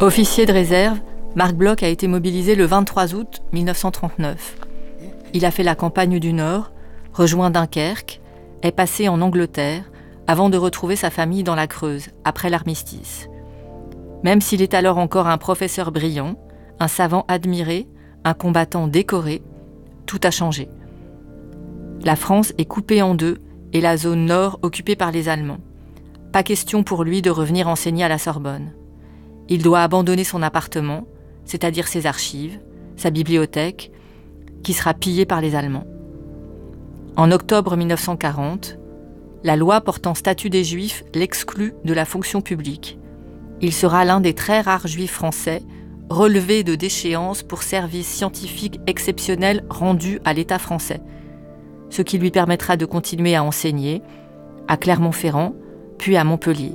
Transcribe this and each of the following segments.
Officier de réserve, Marc Bloch a été mobilisé le 23 août 1939. Il a fait la campagne du Nord, rejoint Dunkerque, est passé en Angleterre avant de retrouver sa famille dans la Creuse, après l'armistice. Même s'il est alors encore un professeur brillant, un savant admiré, un combattant décoré, tout a changé. La France est coupée en deux et la zone nord occupée par les Allemands. Pas question pour lui de revenir enseigner à la Sorbonne. Il doit abandonner son appartement, c'est-à-dire ses archives, sa bibliothèque, qui sera pillée par les Allemands. En octobre 1940, la loi portant statut des Juifs l'exclut de la fonction publique. Il sera l'un des très rares Juifs français relevé de déchéance pour services scientifiques exceptionnels rendus à l'État français, ce qui lui permettra de continuer à enseigner à Clermont-Ferrand, puis à Montpellier.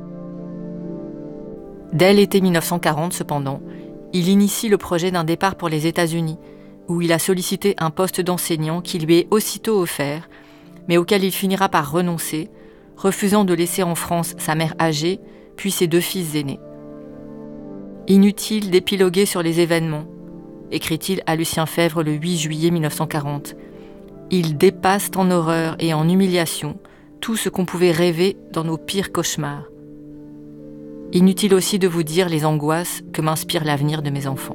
Dès l'été 1940, cependant, il initie le projet d'un départ pour les États-Unis, où il a sollicité un poste d'enseignant qui lui est aussitôt offert, mais auquel il finira par renoncer, refusant de laisser en France sa mère âgée, puis ses 2 fils aînés. Inutile d'épiloguer sur les événements, écrit-il à Lucien Febvre le 8 juillet 1940. Ils dépassent en horreur et en humiliation tout ce qu'on pouvait rêver dans nos pires cauchemars. Inutile aussi de vous dire les angoisses que m'inspire l'avenir de mes enfants.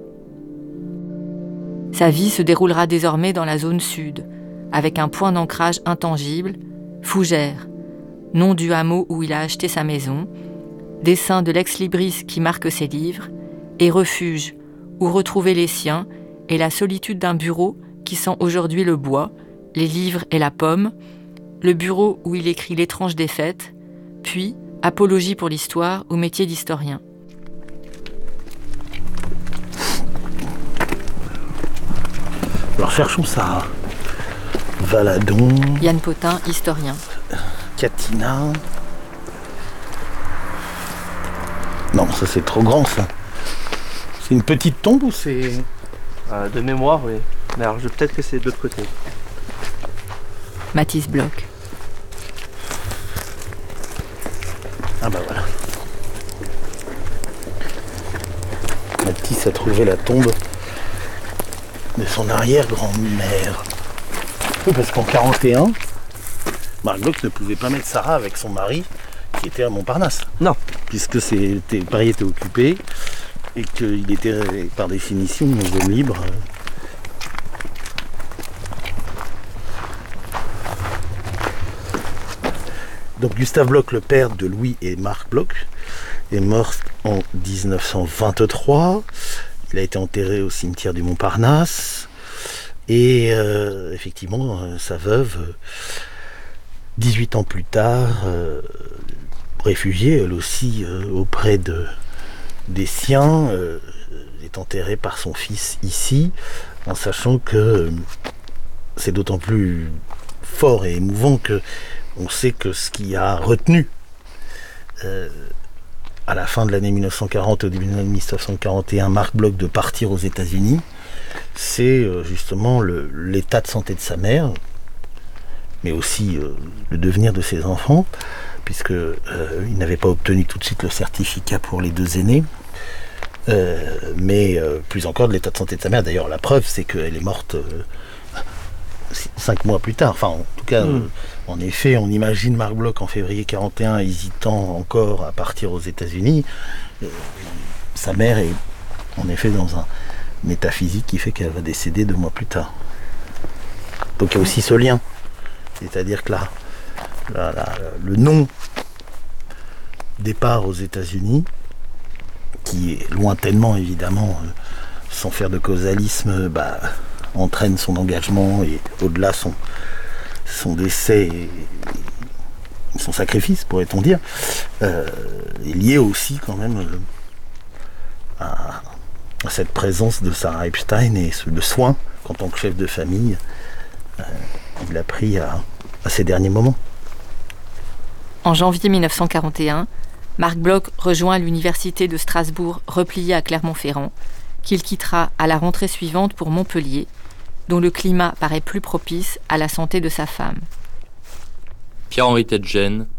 Sa vie se déroulera désormais dans la zone sud, avec un point d'ancrage intangible, Fougères, nom du hameau où il a acheté sa maison, dessin de l'ex-libris qui marque ses livres, et refuge, où retrouver les siens et la solitude d'un bureau qui sent aujourd'hui le bois, les livres et la pomme, le bureau où il écrit L'étrange défaite, puis Apologie pour l'histoire ou métier d'historien. Alors cherchons ça. Valadon. Yann Potin, historien. Catina. Non, ça c'est trop grand ça. C'est une petite tombe ou c'est... De mémoire, oui. Mais alors peut-être que c'est de l'autre côté. Mathis Bloch. Ah bah voilà. Mathis a trouvé la tombe de son arrière-grand-mère. Oui, parce qu'en 41, Marc Bloch ne pouvait pas mettre Sarah avec son mari qui était à Montparnasse. Non. Puisque Paris était occupé et qu'il était par définition en zone libre. Donc Gustave Bloch, le père de Louis et Marc Bloch, est mort en 1923. Il a été enterré au cimetière du Montparnasse. Et effectivement, sa veuve, 18 ans plus tard, réfugiée, elle aussi, auprès des siens, est enterrée par son fils ici, en sachant que c'est d'autant plus fort et émouvant que on sait que ce qui a retenu à la fin de l'année 1940 au début de l'année 1941 Marc Bloch de partir aux États-Unis, c'est justement l'état de santé de sa mère, mais aussi le devenir de ses enfants, puisque il n'avait pas obtenu tout de suite le certificat pour les 2 aînés, mais plus encore de l'état de santé de sa mère. D'ailleurs, la preuve, c'est qu'elle est morte 5 mois plus tard. Enfin, en tout cas, en effet, on imagine Marc Bloch en février 41 hésitant encore à partir aux États-Unis. Sa mère est en effet dans un état physique qui fait qu'elle va décéder 2 mois plus tard. Donc il y a aussi ce lien. C'est-à-dire que le non-départ aux États-Unis, qui est lointainement évidemment, sans faire de causalisme, entraîne son engagement et au-delà son décès et son sacrifice, pourrait-on dire, est lié aussi quand même à cette présence de Sarah Epstein et le soin qu'en tant que chef de famille il a pris à ses derniers moments. En janvier 1941, Marc Bloch rejoint l'université de Strasbourg repliée à Clermont-Ferrand, qu'il quittera à la rentrée suivante pour Montpellier, dont le climat paraît plus propice à la santé de sa femme. Pierre-Henri Tetgène,